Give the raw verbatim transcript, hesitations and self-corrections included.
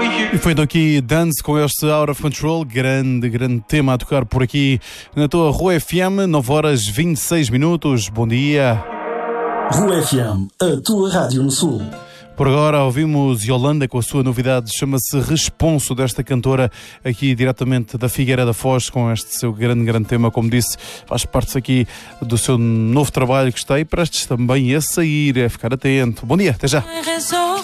E foi então aqui Dance com este Out of Control, grande, grande tema a tocar por aqui na tua Rua F M, nove horas e vinte e seis minutos. Bom dia. Rua F M, a tua rádio no Sul. Por agora ouvimos Yolanda com a sua novidade, chama-se Responso, desta cantora aqui diretamente da Figueira da Foz, com este seu grande, grande tema, como disse, faz parte aqui do seu novo trabalho que está aí prestes também a sair, é ficar atento. Bom dia, até já.